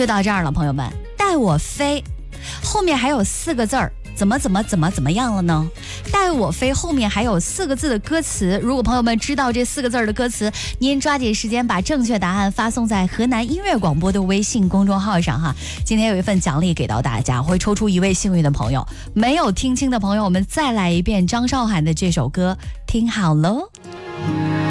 就到这儿了，朋友们。带我飞后面还有4个字儿，怎么样了呢？带我飞后面还有4个字的歌词，如果朋友们知道这4个字的歌词，您抓紧时间把正确答案发送在河南音乐广播的微信公众号上哈。今天有一份奖励给到大家，会抽出1位幸运的朋友。没有听清的朋友，我们再来一遍张韶涵的这首歌，听好喽。